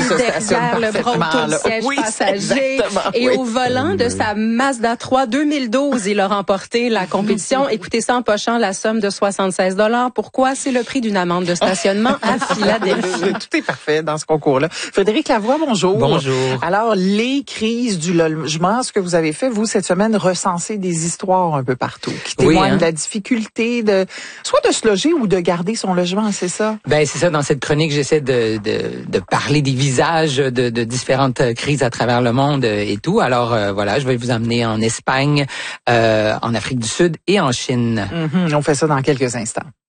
derrière le bras autour du siège passager et au volant de sa Mazda 3 2012. Il a remporté la compétition. Écoutez ça en pochant la somme de 76 $. Pourquoi? C'est le prix d'une amende de stationnement à Philadelphie. Tout est parfait dans ce concours-là. Frédéric Lavoie, bonjour. Bonjour. Alors, les crises du logement, ce que vous avez fait, vous, cette semaine, recenser des histoires un peu partout qui témoignent de la difficulté soit de se loger ou de garder son logement, c'est ça? Ben, c'est ça. Dans cette chronique, j'essaie de parler des visages de différentes crises à travers le monde et tout. Alors, voilà, je vais vous emmener en Espagne, en Afrique du Sud et en Chine. On fait ça dans quelques instants.